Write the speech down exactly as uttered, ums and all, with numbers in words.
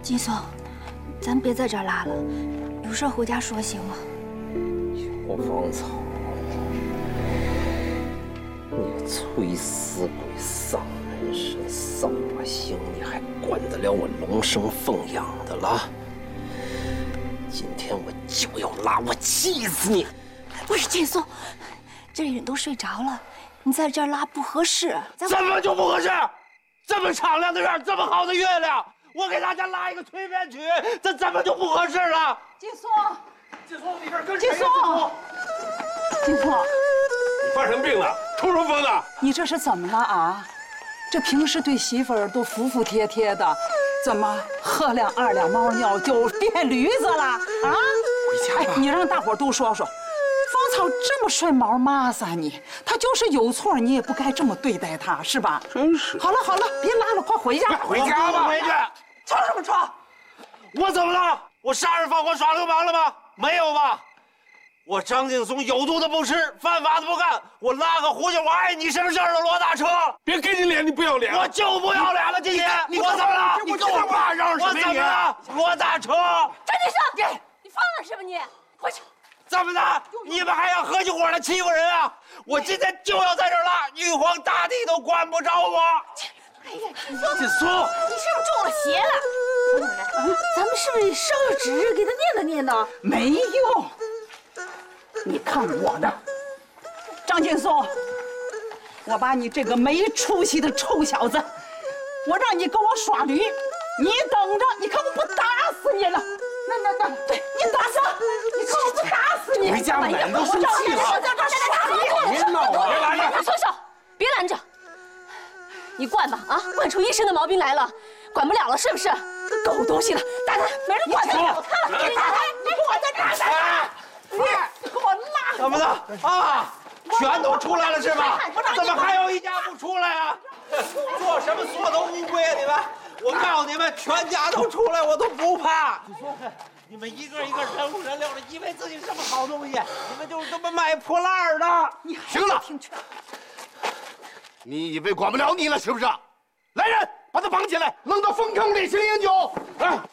金松，咱别在这儿拉了，有事回家说行吗？ 小芳草，你垂死鬼，丧门神，扫把星，你还管得了我龙生凤养的了？今天我就要拉，我气死你！ 不是金松，这里人都睡着了，你在这儿拉不合适。 怎么就不合适？这么敞亮的院，这么好的月亮，我给大家拉一个催眠曲，这怎么就不合适了？ 金松， 金松，里边跟谁呀？金松，金松， 你犯什么病了？抽什么风呢？ 你这是怎么了啊？这平时对媳妇儿都服服帖帖的，怎么喝两二两猫尿就变驴子了啊？ 回家吧。 哎，你让大伙都说说，芳草这么顺毛妈撒你，他就是有错，你也不该这么对待他，是吧？ 真是。 好了好了，别拉了，快回家。 回家吧。 回去。 吵什么吵？ 我怎么了？我杀人放火耍流氓了吗？没有吧？我张劲松有毒的不吃，犯法的不干，我拉个胡家我碍你什么事儿了？罗大车， 别给你脸，你不要脸！ 我就不要脸了！今天我怎么了？ 你跟我爸嚷什么？ 我怎么了？罗大车， 张金生，你放了是吧你？回去。 怎么的？你们还要合起伙来欺负人啊？我今天就要在这儿拉，玉皇大帝都管不着我。 哎呀，金松，金松， 你是不是中了邪了？姑奶奶，咱们是不是烧个纸给他念叨念叨？ 没用。你看我的，张劲松，我把你这个没出息的臭小子，我让你跟我耍驴，你等着，你看我不打死你了！那那那，对你打死，你看我不打死你！ 回家吧，奶奶都生气了。 别闹啊！别拦着！ 松手，别拦着！你惯吧啊，惯出一身的毛病来了，管不了了是不是？狗东西了，打他，没人管得了他！你打他，你给我再打他！你给我拉！ 怎么的啊？全都出来了是吧？怎么还有一家不出来啊？做什么缩头乌龟啊你们！我告诉你们，全家都出来，我都不怕。你们一个一个人五人六的，以为自己什么好东西？你们就是这么卖破烂的。 你行了，你以为管不了你了是不是？来人，把他绑起来，扔到粪坑里行饮酒。来。